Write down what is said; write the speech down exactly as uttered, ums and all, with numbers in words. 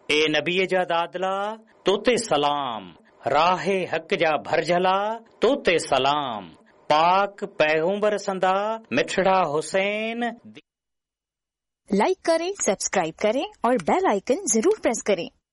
ए नबीअ जा दादला तोते सलाम, राहे हक़ जा भरझला तोते सलाम, पाक पैगंबर संदा मिठड़ा हुसैन। लाइक करें, सब्सक्राइब करें और बेल आइकन जरूर प्रेस करें।